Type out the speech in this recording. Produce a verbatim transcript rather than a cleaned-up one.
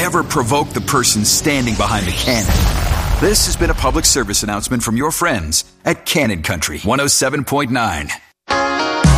never provoke the person standing behind the cannon. This has been a public service announcement from your friends at Cannon Country one oh seven point nine.